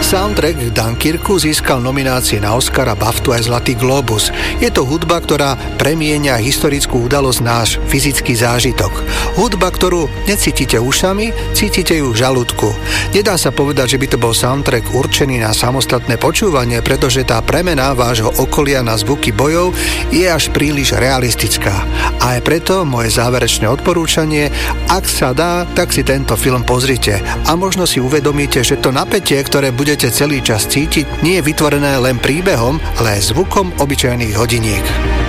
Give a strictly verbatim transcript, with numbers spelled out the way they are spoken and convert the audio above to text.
Soundtrack Dunkirku získal nominácie na Oscara, BAFTU aj Zlatý globus. Je to hudba, ktorá premieňa historickú udalosť náš fyzický zážitok. Hudba, ktorú necítite ušami, cítite ju v žalúdku. Nedá sa povedať, že by to bol soundtrack určený na samostatné počúvanie, pretože tá premena vášho okolia na zvuky bojov je až príliš realistická. A aj preto moje záverečné odporúčanie, ak sa dá, tak si tento film pozrite a možno si uvedomíte, že to napätie, ktoré budete celý čas cítiť, nie je vytvorené len príbehom, ale aj zvukom obyčajných hodiniek.